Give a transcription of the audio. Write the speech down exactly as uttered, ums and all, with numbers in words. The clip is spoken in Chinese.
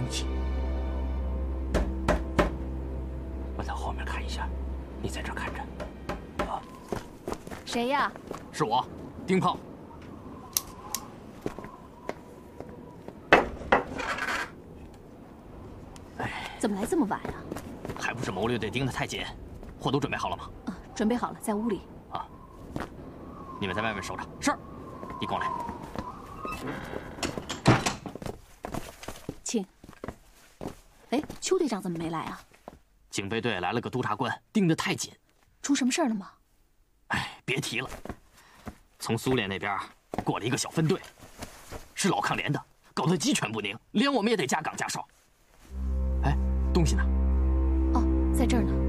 西。我在后面看一下，你在这儿看着。啊， 谁呀？ 是我，丁胖。哎， 怎么来这么晚呀？ 还不是谋略队盯得太紧。货都准备好了吗？ 啊，准备好了，在屋里。 啊，你们在外面守着。是，你跟我来。 请。哎，邱队长怎么没来啊？ 警备队来了个督察官，盯得太紧。 出什么事儿了吗？ 哎，别提了。从苏联那边过来一个小分队，是老抗联的，搞得鸡犬不宁，连我们也得加岗加哨。哎，东西呢？ 哦，在这儿呢。